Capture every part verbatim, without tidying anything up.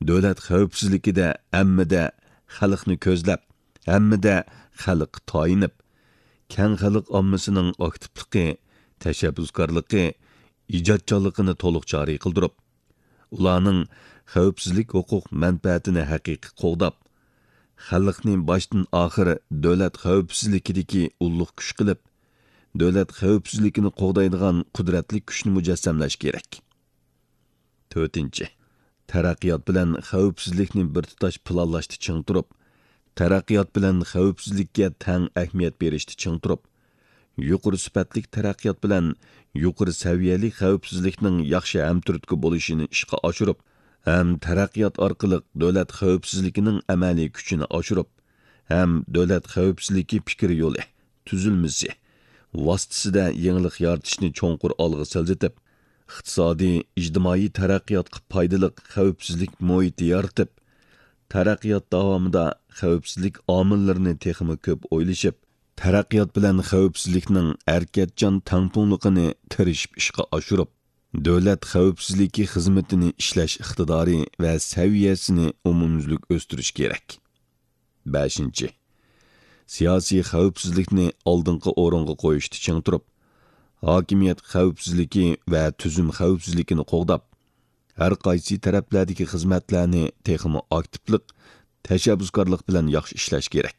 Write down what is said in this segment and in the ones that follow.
davlat xavfsizligida hammada xalqni ko'zlab, hammada xalq tayinib, keng xalq ommasining aktivligi, tashabbuskorligi, ijodkorligini to'liq joriy qildirib, ularning xavfsizlik huquq manfaatini haqiqiy qo'g'dab, xalqni boshdan oxir davlat xavfsizligidagi ulug' kuch qilib, davlat xavfsizligini qo'g'daydigan qudratli kuchni mujassamlash kerak. to'rtinchi. Taraqqiyot bilan xavfsizlikni bir tutash planlashni ching turib, taraqqiyot bilan xavfsizlikka tang ahamiyat berishni ching turib, yuqori sifatli taraqqiyot bilan yuqori saviyali xavfsizlikning yaxshi hamturtki bo'lishini ishga oshirib, ham taraqqiyot orqali davlat xavfsizligining amaliy kuchini oshirib, ham davlat xavfsizligi fikr yo'li, tuzilmasi, vositasida yangilik yaratishni cho'nqur olg'a siljitib, iqtisodiy, ijtimoiy taraqqiyotga foydali xavfsizlik muhiti yaratib, taraqqiyot davomida xavfsizlik omillarini texmi ko'p o'ylashib, taraqqiyot bilan xavfsizlikning harakatchan tangpunligini tirishib ishga oshirib, davlat xavfsizligi xizmatini ishlash iqtidori va saviyasini umumyuzlik o'stirish kerak. beshinchi. Siyosiy xavfsizlikni oldingi o'ringa qo'yishni ching turib, hokimiyat xavfsizligi va tuzum xavfsizligini qo'g'dab, har qaysi taraflardagi xizmatlarni texmi aktivlik, tashabbuskorlik bilan yaxshi ishlash kerak.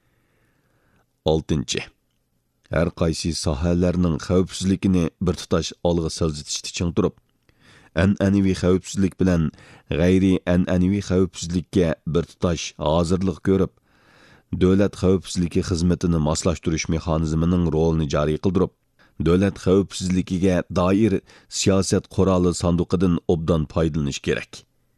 oltinchi. Har qaysi sohalarning xavfsizligini bir tutash olg'a siljitishni ching turib, an'anaviy xavfsizlik bilan g'ayri an'anaviy xavfsizlikka bir tutash hozirlik ko'rib, davlat xavfsizligi xizmatini moslashtirish mexanizmining rolini joriy qildirib, davlat xavfsizligiga doir siyosat quroli sanduqidan obdan foydalanish kerak.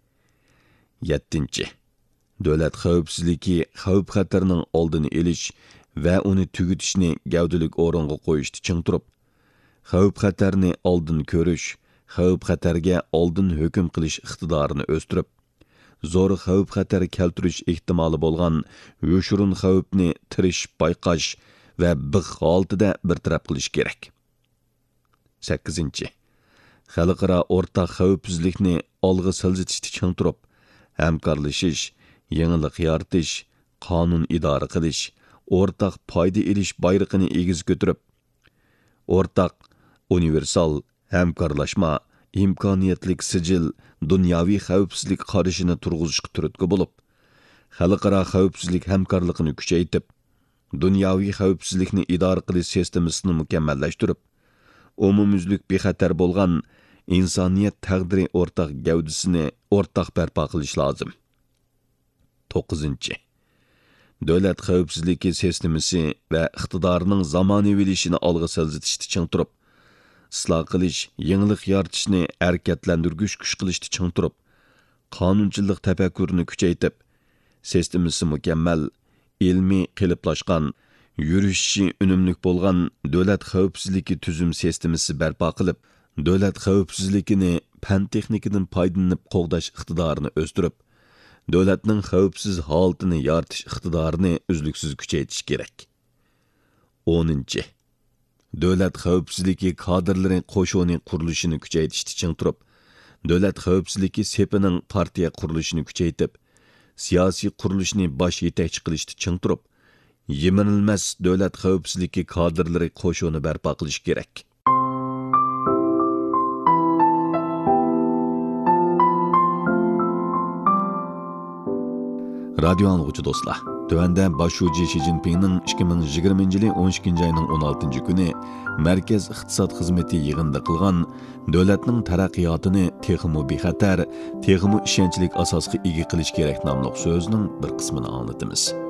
yettinchi. Davlat xavfsizligi xavf xatarning oldini olish va uni tugutishni gavdalik o'ringa qo'yishni ching turib, xavf xatarni oldin ko'rish, xavf xatarga oldin hukm qilish iqtidorini o'stirib, zo'r xavf xatar keltirish ehtimoli bo'lgan yoshurun xavfni tirish, bayqash va biq holatida bartaraf qilish kerak. sakkizinchi. Xalqaro o'rtaq xavfsizlikni olg'a siljitishni ching turib, hamkorlashish, yangilik yaratish, qonun idora qilish, o'rtaq foyda elish bayrog'ini egiz ko'tarib, o'rtaq, universal, hamkorlashma, imkoniyatlik sijil, dunyoviy xavfsizlik qarashini turg'izishga turtki bo'lib, xalqaro xavfsizlik hamkorligini kuchaytirib, dunyoviy xavfsizlikni idora qilish sistemasini mukammallashtirib, umumyuzlik bexatar bo'lgan insoniyat taqdiri o'rtaq gavdasini o'rtaq barpo qilish lozim. to'qqizinchi. Davlat xavfsizligi sistemasi va iqtidorining zamonaviylashini olg'a siljitishni ching turib, isloh qilish, yangilik yaratishni harakatlantirgich kuch qilishni ching turib, qonunchilik tafakkurini kuchaytirib, sistemasi mukammal, ilmiy qiliplashgan, yurishi unumlik bo'lgan davlat xavfsizligi tuzum sistemasi barpo qilib, davlat xavfsizligini fan texnikadan foydalanib qo'g'dash iqtidorini o'stirib, davlatning xavfsiz holatini yaratish iqtidorini uzluksiz kuchaytirish kerak. o'ninchi. Davlat xavfsizligi kadrlari qo'shoni qurilishini kuchaytirishni ching turib, davlat xavfsizligi sepining partiya qurilishini kuchaytirib, siyosiy qurilishni bosh yetakchi qilishni ching turib, yemirilmas davlat xavfsizligi kadrlari qo'shoni barpo qilish kerak. Radio anlıqçı dostlar, tövəndə başçı Xi Jinping'nin ikki ming yigirmanchi yili o'n ikkinchi ayning o'n oltinchi kuni Markaz iqtisod xizmati yig'inida qilgan davlatning taraqqiyotini texmo bexatar, texmo ishonchlik asosga ega qilish kerak nomli so'zning bir qismini anglatamiz.